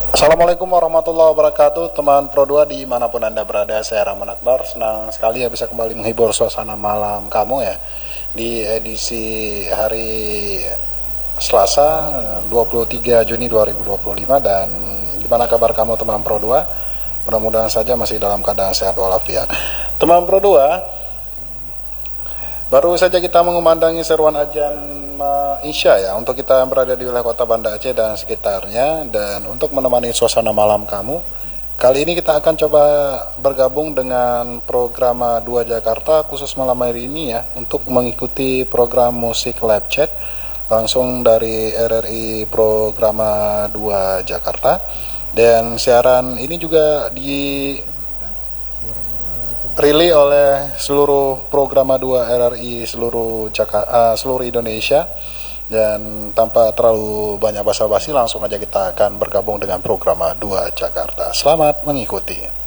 Assalamualaikum warahmatullahi wabarakatuh, teman Pro 2 dimanapun Anda berada. Saya Rahman Akbar, senang sekali ya bisa kembali menghibur suasana malam kamu ya di edisi hari Selasa 23 Juni 2025. Dan gimana kabar kamu teman Pro 2? Mudah-mudahan saja masih dalam keadaan sehat walafiat. Teman Pro 2, baru saja kita mengumandangi seruan azan Isya ya untuk kita yang berada di wilayah kota Banda Aceh dan sekitarnya. Dan untuk menemani suasana malam kamu, kali ini kita akan coba bergabung dengan program 2 Jakarta khusus malam hari ini ya, untuk mengikuti program musik live chat langsung dari RRI program 2 Jakarta. Dan siaran ini juga dirilis oleh seluruh program 2 RRI seluruh Indonesia. Dan tanpa terlalu banyak basa-basi, langsung aja kita akan bergabung dengan program 2 Jakarta. Selamat mengikuti.